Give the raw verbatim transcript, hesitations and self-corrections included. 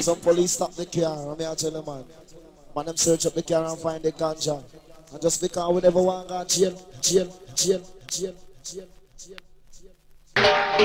some police stop the car. I'm here tell you, man. Man, them search up the car and find the ganja. And just because we never want to go jail, jail, jail, jail, jail, jail.